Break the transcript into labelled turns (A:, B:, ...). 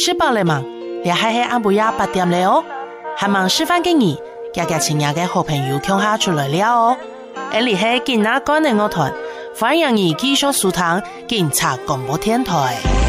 A: 吃饱了嗎？也還是暗晡夜8點了哦。還忙示範給你，家家親愛的好朋友共下出來了哦。這裡是今仔關的樂團，歡迎你繼續收聽警察廣播電台。